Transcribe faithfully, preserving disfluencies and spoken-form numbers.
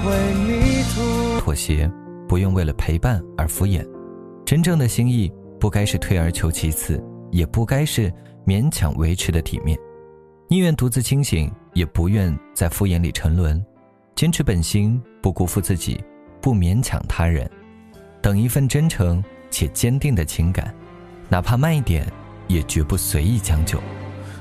会迷途。 妥协，不用为了陪伴而敷衍。真正的心意不该是退而求其次，也不该是勉强维持的体面。宁愿独自清醒，也不愿在敷衍里沉沦。坚持本心，不辜负自己，不勉强他人。等一份真诚且坚定的情感，哪怕慢一点，也绝不随意将就。